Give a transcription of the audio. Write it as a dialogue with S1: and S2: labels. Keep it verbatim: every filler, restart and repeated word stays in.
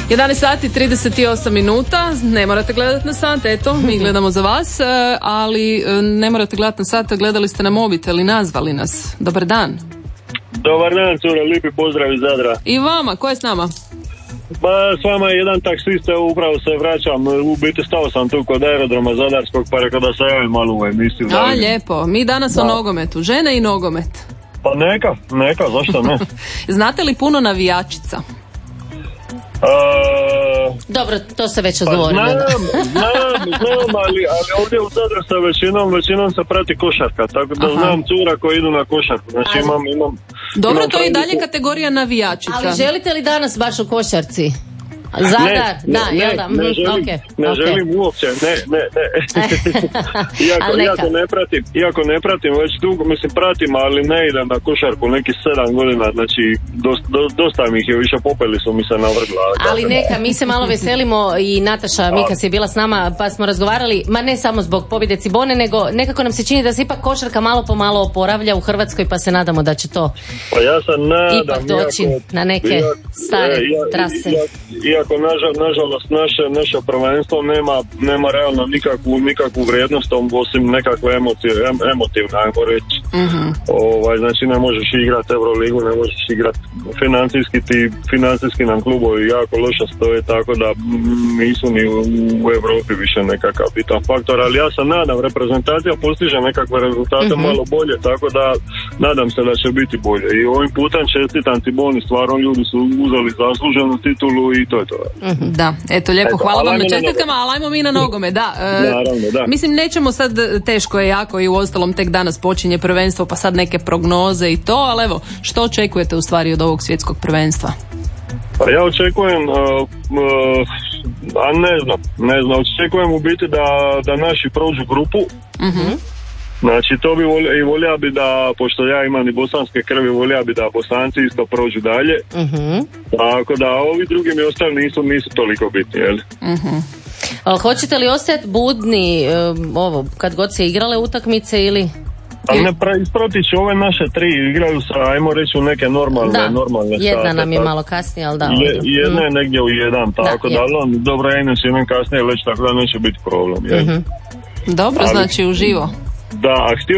S1: jedanaest sati trideset osam minuta, ne morate gledati na sat, eto, mi gledamo za vas, ali ne morate gledati na sat, gledali ste na mobitel i nazvali nas. Dobar dan.
S2: Dobar dan, cura, lijepi pozdrav iz Zadra.
S1: I vama, ko je s nama?
S2: Pa s vama je jedan taksist, evo upravo se vraćam, u biti stao sam tu kod aerodroma Zadarskog, pa rekao da se javim malo u emisiju.
S1: A, lijepo, mi danas da. O nogometu, žene i nogomet.
S2: Pa neka, neka, zašto ne?
S1: Znate li puno navijačica?
S2: Uh,
S3: Dobro, to se već
S2: pa
S3: odgovorilo.
S2: Znam, znam, znam, ali, ali ovdje u Zadru sa većinom, većinom se prati košarka, tako da Aha. znam cura koji idu na košarku, znači ali, imam, imam...
S1: Dobro,
S2: imam
S1: to je i dalje
S2: priliku.
S1: Kategorija navijačica.
S3: Ali želite li danas baš u košarci? Zadar,
S2: ne,
S3: da,
S2: ne,
S3: jel da?
S2: ne, ne želim,
S3: okay,
S2: ne
S3: okay.
S2: želim uopće, ne, ne, ne. iako, iako, ne pratim, iako ne pratim već dugo, mislim pratim, ali ne idem na košarku nekih sedam godina, znači dosta, dosta mi ih je više, popeli su mi se navrgla.
S3: Ali neka, mi se malo veselimo i Nataša Mika se je bila s nama, pa smo razgovarali, ma ne samo zbog pobjede Cibone, nego nekako nam se čini da se ipak košarka malo po malo oporavlja u Hrvatskoj, pa se nadamo da će to
S2: pa ja sam nadam,
S3: ipak doći
S2: iako,
S3: na neke
S2: iako,
S3: stare
S2: iako,
S3: trase.
S2: Iako, iako nažal, nažalost naše, naše prvenstvo nema, nema realno nikakvu, nikakvu vrijednost osim nekakve emocije, em, emotivne, ajmo reći.
S3: Mm-hmm.
S2: Ovaj, znači ne možeš igrati Euroligu, ne možeš igrati financijski, ti financijski nam klubovi jako loše stoje, tako da nisu ni u, u Europi više nekakav bitan faktor, ali ja sam nadam, reprezentacija postiže nekakve rezultate mm-hmm. malo bolje, tako da nadam se da će biti bolje. I ovim putem čestitam Ciboni, stvarno ljudi su uzeli zasluženu titulu i to je to.
S1: Mm-hmm. Da, eto lijepo, eto, hvala vam na čestitkama, ali ajmo mi na nogome, da. E,
S2: Naravno, da.
S1: Mislim, nećemo sad, teško je jako i u ostalom tek danas počinje prvenstvo, pa sad neke prognoze i to, ali evo, što očekujete u stvari od ovog svjetskog prvenstva?
S2: Pa ja očekujem, uh, uh, a ne znam, ne znam, očekujem u biti da, da naši prođu grupu.
S1: Mhm.
S2: Znači to bi volio, i volio bi da, pošto ja imam i bosanske krvi, volio bi da Bosanci isto prođu dalje.
S3: Uh-huh.
S2: Tako da ovi drugi mi ostali nisu, nisu toliko bitni, jel?
S3: Uh-huh. A hoćete li ostati budni um, ovo, kad god se igrale utakmice ili...
S2: Ali ne, ispratit ću ove naše tri, igraju sa, ajmo reći, u neke normalne,
S3: da,
S2: normalne sate.
S3: jedna nam je
S2: tako.
S3: Malo kasnije, ali da.
S2: Je, jedna je
S3: mm.
S2: negdje u jedan, tako da, da ali dobro, ja inače jedan kasnije leći, tako da neće biti problem, jel?
S3: Mm-hmm.
S1: Dobro, ali, znači uživo.
S2: Da, a htio